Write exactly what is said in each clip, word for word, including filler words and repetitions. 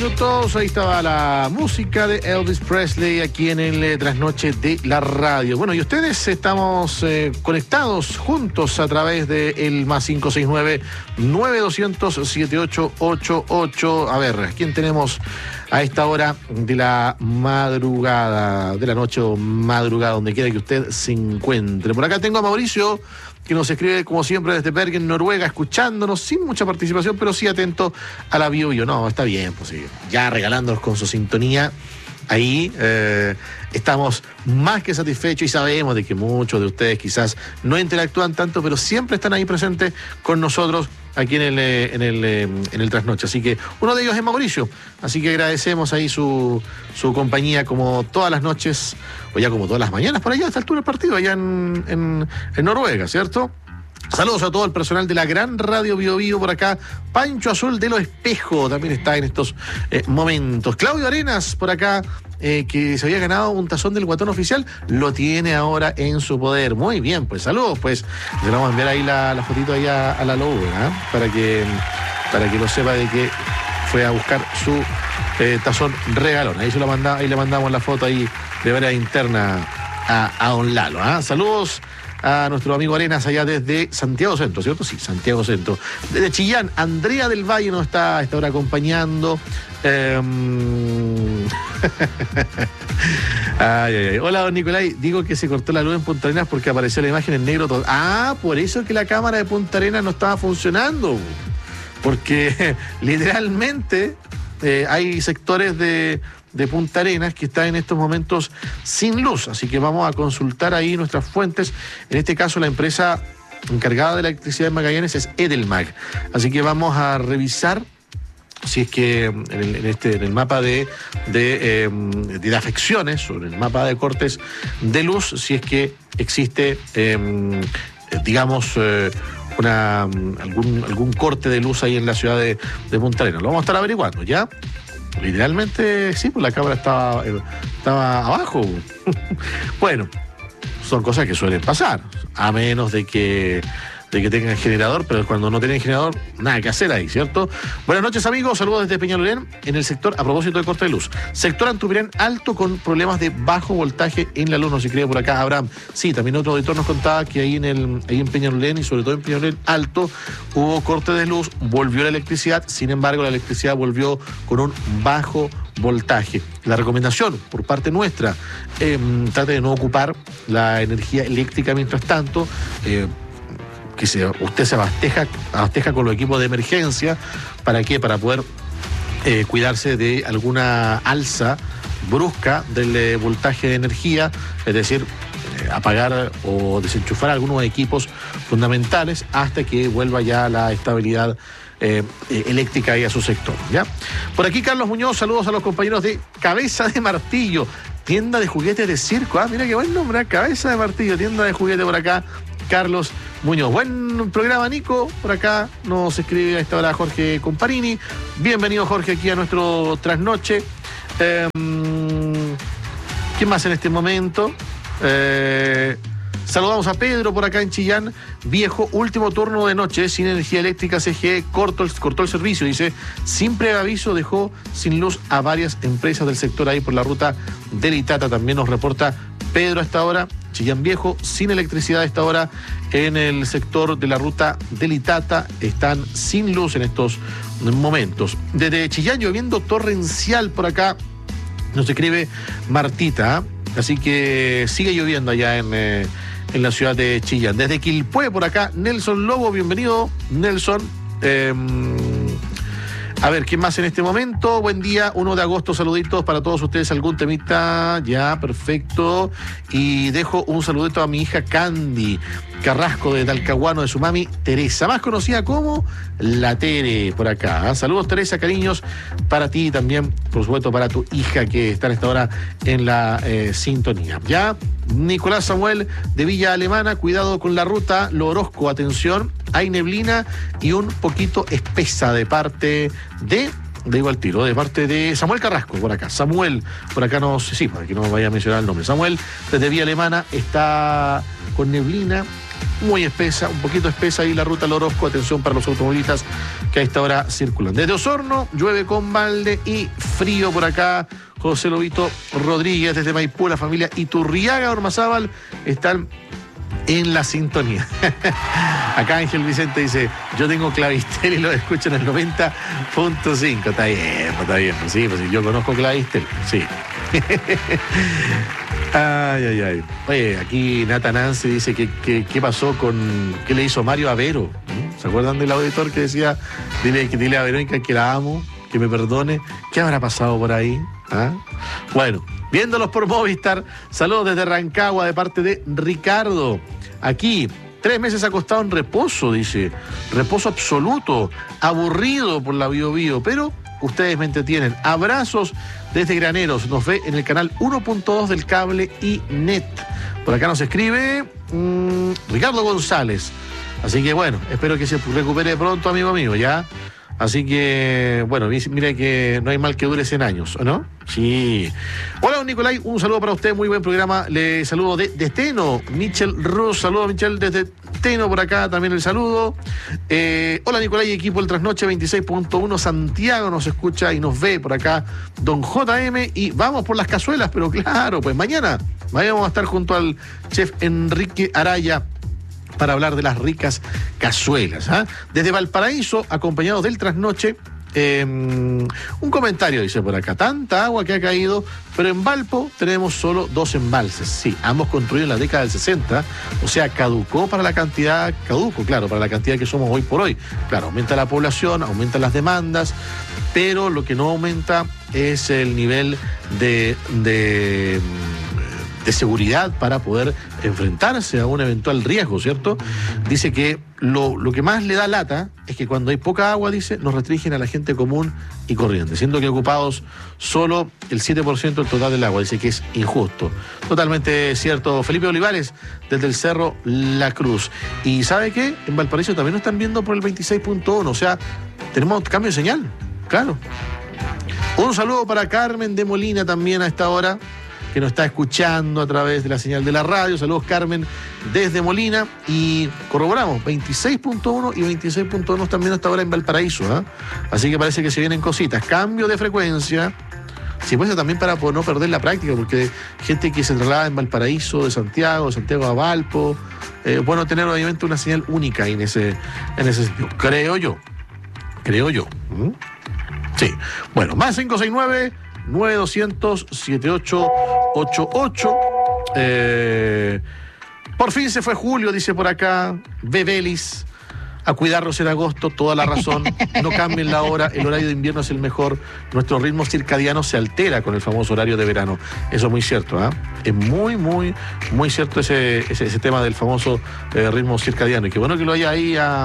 Todos, ahí estaba la música de Elvis Presley aquí en el eh, Trasnoche de la Radio. Bueno, y ustedes estamos eh, conectados juntos a través del más cinco seis nueve, nueve dos cero cero, siete ocho ocho ocho. A ver, ¿quién tenemos a esta hora de la madrugada, de la noche o madrugada, donde quiera que usted se encuentre? Por acá tengo a Mauricio, que nos escribe como siempre desde Bergen, Noruega, escuchándonos sin mucha participación, pero sí atento a la bio bio. No, está bien, pues sí, ya regalándonos con su sintonía. Ahí eh, estamos más que satisfechos y sabemos de que muchos de ustedes quizás no interactúan tanto, pero siempre están ahí presentes con nosotros aquí en el, en el, en el Trasnoche. Así que uno de ellos es Mauricio. Así que agradecemos ahí su, su compañía como todas las noches, o ya como todas las mañanas, por allá a esta altura del partido, allá en, en, en Noruega, ¿cierto? Saludos a todo el personal de la gran Radio Bio Bio por acá. Pancho Azul de los Espejos también está en estos eh, momentos. Claudio Arenas por acá, eh, que se había ganado un tazón del Guatón Oficial, lo tiene ahora en su poder. Muy bien, pues saludos, pues. Le vamos a enviar ahí la, la fotito ahí a, a la Lobo, ¿eh? para que para que lo sepa de que fue a buscar su eh, tazón regalón. Ahí se lo manda, ahí le mandamos la foto ahí de manera interna a, a don Lalo. ¿eh? Saludos a nuestro amigo Arenas allá desde Santiago Centro, ¿cierto? Sí, Santiago Centro. Desde Chillán, Andrea del Valle nos está a esta hora acompañando. Eh... ay, ay, ay. Hola, don Nicolai. Digo que se cortó la luz en Punta Arenas porque apareció la imagen en negro todo. Ah, por eso que la cámara de Punta Arenas no estaba funcionando. Porque literalmente eh, hay sectores de... de Punta Arenas que está en estos momentos sin luz, así que vamos a consultar ahí nuestras fuentes. En este caso la empresa encargada de la electricidad en Magallanes es Edelmag, así que vamos a revisar si es que en el, en este, en el mapa de, de, eh, de afecciones, o en el mapa de cortes de luz, si es que existe, eh, digamos, eh, una, algún, algún corte de luz ahí en la ciudad de, de Punta Arenas. Lo vamos a estar averiguando, ¿ya? Literalmente, sí, pues la cámara estaba, estaba abajo. Bueno, son cosas que suelen pasar, a menos de que, de que tengan generador, pero cuando no tienen generador, nada que hacer ahí, ¿cierto? Buenas noches, amigos, saludos desde Peñalolén, en el sector, a propósito de corte de luz, sector Antupirán alto con problemas de bajo voltaje en la luz, no se cree por acá, Abraham. Sí, también otro auditor nos contaba que ahí en, el, ahí en Peñalolén, y sobre todo en Peñalolén alto, hubo corte de luz, volvió la electricidad, sin embargo la electricidad volvió con un bajo voltaje. La recomendación por parte nuestra, eh, trate de no ocupar la energía eléctrica mientras tanto, eh, que se, usted se abasteja, abasteja con los equipos de emergencia. ¿Para qué? Para poder eh, cuidarse de alguna alza brusca del eh, voltaje de energía, es decir, eh, apagar o desenchufar algunos equipos fundamentales hasta que vuelva ya la estabilidad eh, eh, eléctrica ahí a su sector, ¿ya? Por aquí Carlos Muñoz, saludos a los compañeros de Cabeza de Martillo, tienda de juguetes de circo. Ah, mira qué buen nombre, Cabeza de Martillo, tienda de juguetes por acá. Carlos Muñoz. Buen programa, Nico. Por acá nos escribe a esta hora Jorge Comparini. Bienvenido, Jorge, aquí a nuestro Trasnoche. Eh, ¿Quién más en este momento? Eh, saludamos a Pedro por acá en Chillán. Viejo, último turno de noche, sin energía eléctrica, C G E cortó el, cortó el servicio. Dice, sin preaviso dejó sin luz a varias empresas del sector ahí por la ruta del Itata. También nos reporta Pedro a esta hora. Chillán Viejo, sin electricidad a esta hora en el sector de la ruta del Itata, están sin luz en estos momentos. Desde Chillán lloviendo torrencial por acá, nos escribe Martita, así que sigue lloviendo allá en, eh, en la ciudad de Chillán. Desde Quilpué por acá, Nelson Lobo, bienvenido, Nelson. Eh, A ver, ¿quién más en este momento? Buen día, uno de agosto, saluditos para todos ustedes, algún temita, ya, perfecto. Y dejo un saludito a mi hija Candy Carrasco de Talcahuano, de su mami Teresa, más conocida como la Tere, por acá. Saludos, Teresa, cariños para ti y también, por supuesto, para tu hija que está en esta hora en la eh, sintonía. Ya, Nicolás Samuel de Villa Alemana, cuidado con la ruta, Lo Orozco, atención, hay neblina y un poquito espesa de parte de, de igual tiro, de parte de Samuel Carrasco, por acá. Samuel, por acá nos, sí, para que no vaya a mencionar el nombre. Samuel, desde Villa Alemana, está con neblina muy espesa, un poquito espesa ahí la ruta al Orozco. Atención para los automovilistas que a esta hora circulan. Desde Osorno, llueve con balde y frío por acá. José Lobito Rodríguez, desde Maipú, la familia Iturriaga Ormazábal están en la sintonía. Acá Ángel Vicente dice, yo tengo Clavistel y lo escucho en el noventa punto cinco. Está bien, está bien, pues sí, pues sí, yo conozco Clavistel, sí. Ay, ay, ay. Oye, aquí Nata Nancy dice que qué pasó con, qué le hizo Mario a Vero. ¿Se acuerdan del auditor que decía, dile, dile a Verónica que la amo, que me perdone? ¿Qué habrá pasado por ahí? ¿Ah? Bueno, viéndolos por Movistar, saludos desde Rancagua de parte de Ricardo. Aquí, tres meses acostado en reposo, dice. Reposo absoluto, aburrido por la Bio Bio, pero ustedes me entretienen. Abrazos desde Graneros, nos ve en el canal uno punto dos del cable y net. Por acá nos escribe mmm, Ricardo González. Así que bueno, espero que se recupere pronto, amigo mío, ¿ya? Así que, bueno, mire que no hay mal que dure cien años, ¿o no? Sí. Hola, don Nicolai, un saludo para usted, muy buen programa. Le saludo de, de Teno, Michel Ruz, saludo a Michel desde Teno, por acá también el saludo. Eh, hola, Nicolai, equipo del Trasnoche veintiséis punto uno, Santiago nos escucha y nos ve por acá, don J M, y vamos por las cazuelas, pero claro, pues mañana, mañana vamos a estar junto al chef Enrique Araya para hablar de las ricas cazuelas. ¿eh? Desde Valparaíso, acompañados del Trasnoche, eh, un comentario dice por acá, tanta agua que ha caído, pero en Valpo tenemos solo dos embalses. Sí, ambos construidos en la década del sesenta, o sea, caducó para la cantidad, caduco, claro, para la cantidad que somos hoy por hoy. Claro, aumenta la población, aumentan las demandas, pero lo que no aumenta es el nivel de... de de seguridad para poder enfrentarse a un eventual riesgo, ¿cierto? Dice que lo, lo que más le da lata es que cuando hay poca agua, dice, nos restringen a la gente común y corriente, siendo que ocupados solo el siete por ciento del total del agua. Dice que es injusto. Totalmente cierto. Felipe Olivares, desde el Cerro La Cruz. Y ¿sabe qué? En Valparaíso también nos están viendo por el veintiséis punto uno, o sea, tenemos cambio de señal, claro. Un saludo para Carmen de Molina también a esta hora, que nos está escuchando a través de la señal de la radio. Saludos, Carmen, desde Molina. Y corroboramos, veintiséis punto uno y veintiséis punto uno también hasta ahora en Valparaíso. ¿eh? Así que parece que se vienen cositas. Cambio de frecuencia. Sí, pues también para no perder la práctica, porque gente que se traslada en Valparaíso, de Santiago, de Santiago a Valpo. Eh, bueno, tener obviamente una señal única en ese, en ese sentido. Creo yo. Creo yo. ¿Mm? Sí. Bueno, más cinco seis nueve nueve dos cero cero siete ocho ocho ocho. Eh, por fin se fue julio, dice por acá Bebelis. A cuidarnos en agosto, toda la razón. No cambien la hora, el horario de invierno es el mejor. Nuestro ritmo circadiano se altera con el famoso horario de verano. Eso es muy cierto, ¿eh? Es muy, muy, muy cierto ese, ese, ese tema del famoso eh, ritmo circadiano. Y qué bueno que lo haya ahí a...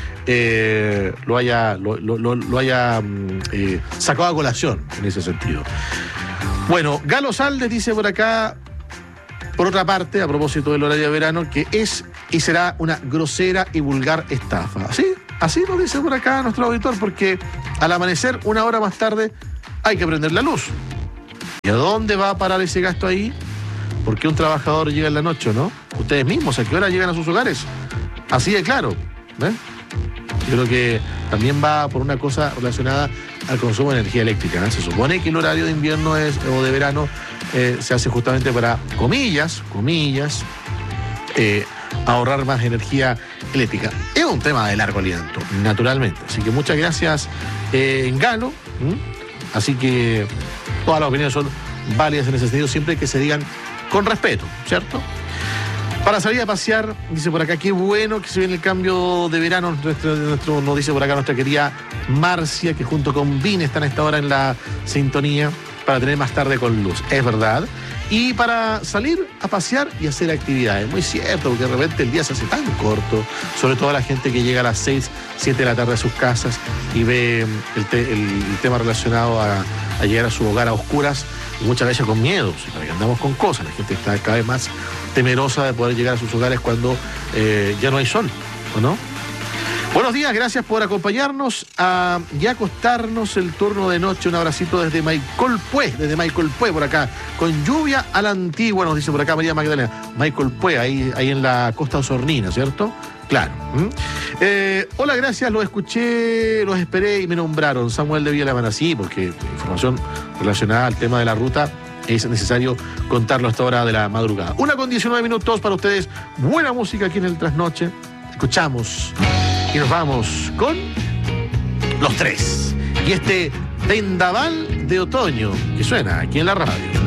Eh, lo haya, lo, lo, lo, lo haya eh, sacado a colación en ese sentido. Bueno, Galo Saldes dice por acá, por otra parte, a propósito del horario de verano, que es y será una grosera y vulgar estafa. ¿Así? Así lo dice por acá nuestro auditor, porque al amanecer, una hora más tarde, hay que prender la luz. ¿Y a dónde va a parar ese gasto ahí? ¿Por qué un trabajador llega en la noche, no? Ustedes mismos, ¿a qué hora llegan a sus hogares? Así de claro, ¿eh? Yo creo que también va por una cosa relacionada al consumo de energía eléctrica, ¿eh? Se supone que el horario de invierno es, o de verano eh, se hace justamente para, comillas, comillas, eh, ahorrar más energía eléctrica. Es un tema de largo aliento, naturalmente. Así que muchas gracias, eh, Galo. ¿Mm? Así que todas las opiniones son válidas en ese sentido, siempre que se digan con respeto, ¿cierto? Para salir a pasear, dice por acá, qué bueno que se viene el cambio de verano. Nuestro, nuestro, nos dice por acá nuestra querida Marcia, que junto con Vin están a esta hora en la sintonía para tener más tarde con luz. Es verdad. Y para salir a pasear y hacer actividades. Muy cierto, porque de repente el día se hace tan corto, sobre todo la gente que llega a las seis, siete de la tarde a sus casas y ve el, te, el, el tema relacionado a, a llegar a su hogar a oscuras, y muchas veces con miedo, para que andamos con cosas. La gente está cada vez más temerosa de poder llegar a sus hogares cuando eh, ya no hay sol, ¿o no? Buenos días, gracias por acompañarnos a, y acostarnos el turno de noche. Un abracito desde Maicolpue, desde Maicolpue por acá, con lluvia a la antigua, nos dice por acá María Magdalena. Maicolpue, ahí, ahí en la costa osornina, ¿cierto? Claro. ¿Mm? Eh, hola, gracias, los escuché, los esperé y me nombraron. Samuel de Villa Alemana, sí, porque información relacionada al tema de la ruta es necesario contarlo a esta hora de la madrugada. Una con diecinueve minutos para ustedes. Buena música aquí en el Trasnoche. Escuchamos y nos vamos con Los Tres. Y este vendaval de otoño que suena aquí en la radio.